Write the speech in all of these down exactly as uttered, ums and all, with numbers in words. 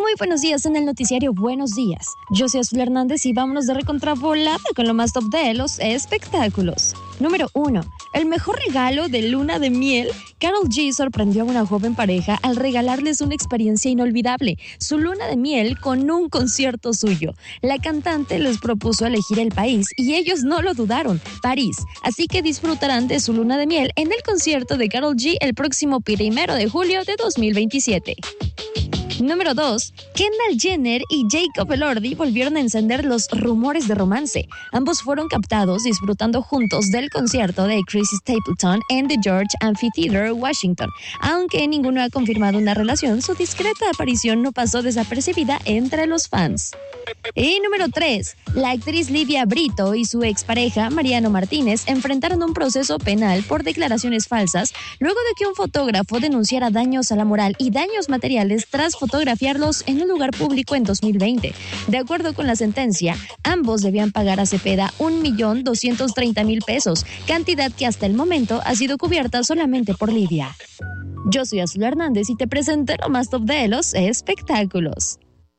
Muy buenos días en el noticiario Buenos Días. Yo soy Azul Hernández y vámonos de recontravolada con lo más top de los espectáculos. Número uno. El mejor regalo de luna de miel. Karol G sorprendió a una joven pareja al regalarles una experiencia inolvidable, su luna de miel con un concierto suyo. La cantante les propuso elegir el país y ellos no lo dudaron, París. Así que disfrutarán de su luna de miel en el concierto de Karol G el próximo primero de julio de dos mil veintisiete. Número dos. Kendall Jenner y Jacob Elordi volvieron a encender los rumores de romance. Ambos fueron captados disfrutando juntos del concierto de Chris Stapleton en The George Amphitheater, Washington. Aunque ninguno ha confirmado una relación, su discreta aparición no pasó desapercibida entre los fans. Y número tres. La actriz Livia Brito y su expareja Mariano Martínez enfrentaron un proceso penal por declaraciones falsas luego de que un fotógrafo denunciara daños a la moral y daños materiales tras fotografiarlos en un lugar público en dos mil veinte. De acuerdo con la sentencia, ambos debían pagar a Cepeda un millón doscientos treinta mil pesos, cantidad que hasta el momento ha sido cubierta solamente por Livia. Yo soy Azul Hernández y te presenté lo más top de los espectáculos.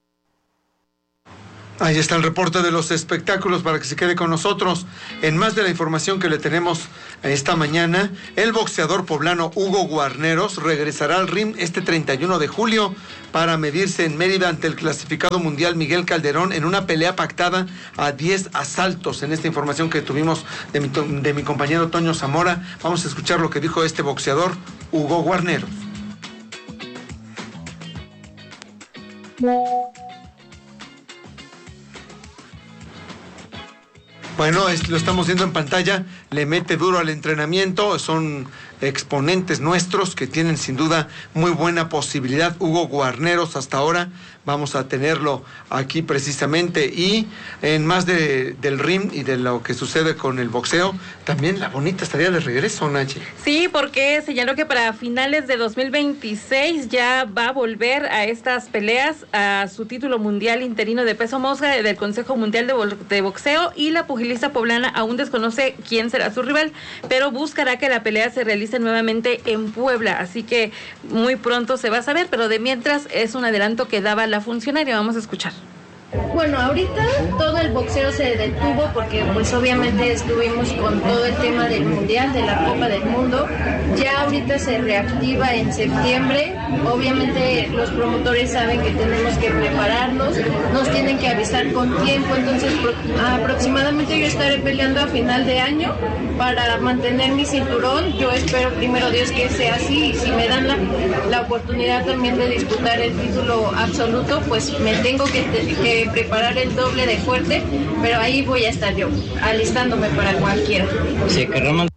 Ahí está el reporte de los espectáculos para que se quede con nosotros. En más de la información que le tenemos esta mañana, el boxeador poblano Hugo Guarneros regresará al ring este treinta y uno de julio para medirse en Mérida ante el clasificado mundial Miguel Calderón en una pelea pactada a diez asaltos. En esta información que tuvimos de mi, de mi compañero Toño Zamora, vamos a escuchar lo que dijo este boxeador Hugo Guarneros. Bueno, es, lo estamos viendo en pantalla, le mete duro al entrenamiento, son exponentes nuestros que tienen sin duda muy buena posibilidad. Hugo Guarneros hasta ahora, vamos a tenerlo aquí precisamente, y en más de, del ring y de lo que sucede con el boxeo, también la bonita estaría de regreso, Nachi. Sí, porque señaló que para finales de dos mil veintiséis ya va a volver a estas peleas, a su título mundial interino de peso mosca del Consejo Mundial de, Bo- de Boxeo, y la pugilista poblana aún desconoce quién será su rival, pero buscará que la pelea se realice nuevamente en Puebla, así que muy pronto se va a saber, pero de mientras es un adelanto que daba la funcionaria. Vamos a escuchar. Bueno, ahorita todo el boxeo se detuvo porque pues obviamente estuvimos con todo el tema del mundial, de la Copa del Mundo. Ya ahorita se reactiva en septiembre. Obviamente los promotores saben que tenemos que prepararnos, nos tienen que avisar con tiempo, entonces pro- aproximadamente yo estaré peleando a final de año para mantener mi cinturón. Yo espero primero Dios que sea así, y si me dan la, la oportunidad también de disputar el título absoluto, pues me tengo que, que preparar el doble de fuerte, pero ahí voy a estar yo, alistándome para cualquiera. Sí, queremos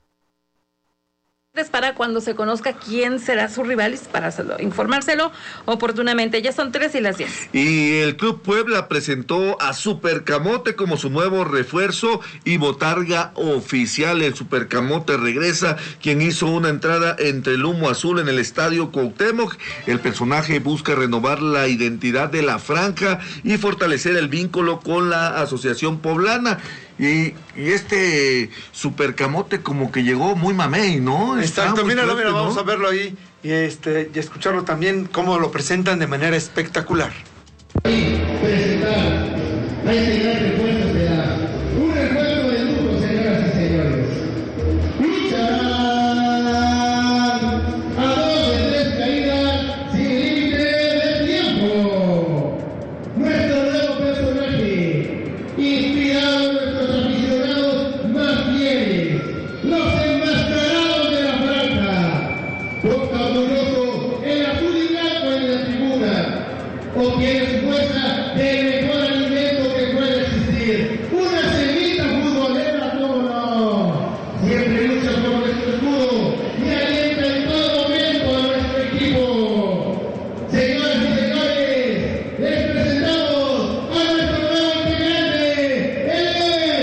Para cuando se conozca quién será su rival, para hacerlo, informárselo oportunamente. Ya son tres y las diez. Y el Club Puebla presentó a Supercamote como su nuevo refuerzo y botarga oficial. El Supercamote regresa, quien hizo una entrada entre el humo azul en el Estadio Cuauhtémoc. El personaje busca renovar la identidad de la franja y fortalecer el vínculo con la Asociación Poblana. Y, y este Supercamote como que llegó muy mamey, ¿no? Exacto, mira, fuerte, mira, ¿no? vamos a verlo ahí y, este, y escucharlo también, cómo lo presentan de manera espectacular. Presentar a este gran refuerzo que da un refuerzo de lujo, señoras y señores. Lucharán a dos de tres caídas sin límite de tiempo. Nuestro nuevo personaje, inspirado en nuestros aficionados más fieles, los